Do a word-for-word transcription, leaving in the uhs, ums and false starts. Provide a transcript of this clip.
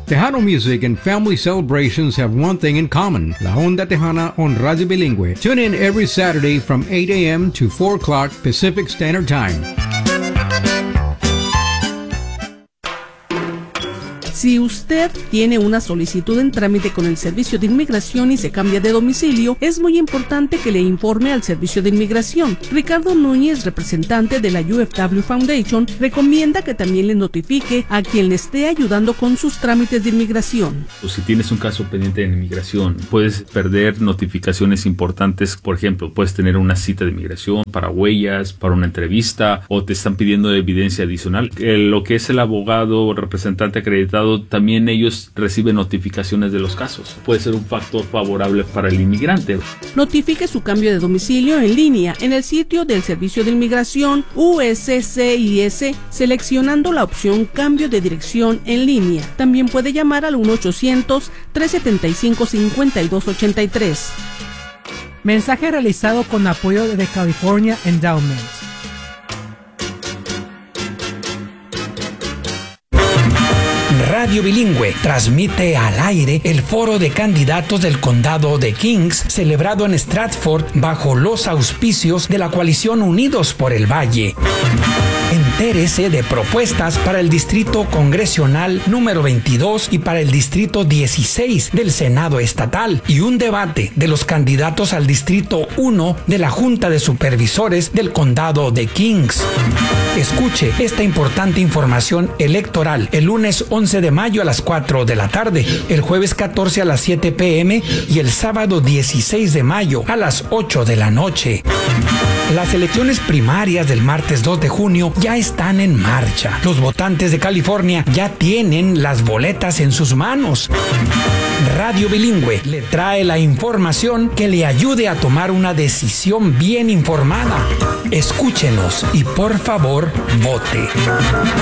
Tejano music and family celebrations have one thing in common. La Onda Tejana on Radio Bilingüe. Tune in every Saturday from eight a.m. to four o'clock Pacific Standard Time. Si usted tiene una solicitud en trámite con el Servicio de Inmigración y se cambia de domicilio, es muy importante que le informe al Servicio de Inmigración. Ricardo Núñez, representante de la U F W Foundation, recomienda que también le notifique a quien le esté ayudando con sus trámites de inmigración. O si tienes un caso pendiente de inmigración, puedes perder notificaciones importantes. Por ejemplo, puedes tener una cita de inmigración para huellas, para una entrevista, o te están pidiendo evidencia adicional. Eh, lo que es el abogado o representante acreditado, también ellos reciben notificaciones de los casos. Puede ser un factor favorable para el inmigrante. Notifique su cambio de domicilio en línea en el sitio del Servicio de Inmigración U S C I S, seleccionando la opción Cambio de Dirección en línea. También puede llamar al uno ochocientos, tres setenta y cinco, cincuenta y dos ochenta y tres. Mensaje realizado con apoyo de California Endowment. Radio Bilingüe transmite al aire el foro de candidatos del condado de Kings, celebrado en Stratford bajo los auspicios de la coalición Unidos por el Valle. Entérese de propuestas para el Distrito Congresional número veintidós y para el Distrito dieciséis del Senado Estatal, y un debate de los candidatos al Distrito uno de la Junta de Supervisores del Condado de Kings. Escuche esta importante información electoral el lunes once de mayo a las cuatro de la tarde, el jueves catorce a las siete p m y el sábado dieciséis de mayo a las ocho de la noche. Las elecciones primarias del martes dos de junio ya están en marcha. Los votantes de California ya tienen las boletas en sus manos. Radio Bilingüe le trae la información que le ayude a tomar una decisión bien informada. Escúchenos y por favor, vote.